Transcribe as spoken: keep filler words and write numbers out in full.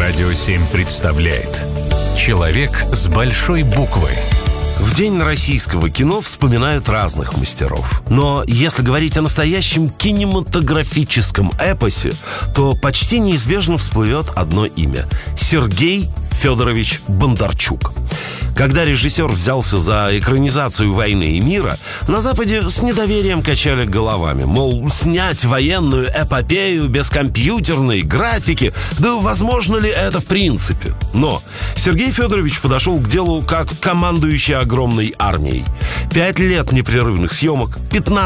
Радио семь представляет «Человек с большой буквы». В День российского кино вспоминают разных мастеров. Но если говорить о настоящем кинематографическом эпосе, то почти неизбежно всплывет одно имя – Сергей Федорович Бондарчук. Когда режиссер взялся за экранизацию «Войны и мира», на Западе с недоверием качали головами. Мол, снять военную эпопею без компьютерной графики, да возможно ли это в принципе? Но Сергей Федорович подошел к делу как командующий огромной армией. Пять лет непрерывных съемок, пятнадцать